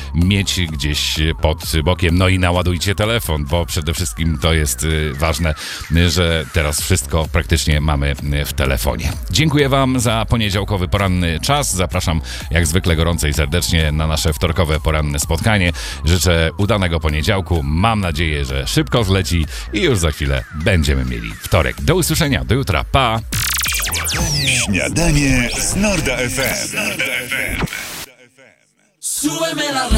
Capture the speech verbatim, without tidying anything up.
mieć gdzieś pod bokiem. No i naładujcie telefon, bo przede wszystkim to jest ważne, że teraz wszystko praktycznie mamy w telefonie. Dziękuję wam za poniedziałkowy poranny czas. Zapraszam jak zwykle gorąco i serdecznie na nasze wtorkowe poranne spotkanie. Życzę udanego poniedziałku. Mam nadzieję, że szybko zleci i już za chwilę będziemy mieli wtorek. Do usłyszenia, do jutra, pa! Śniadanie z Norda F M. Súbeme la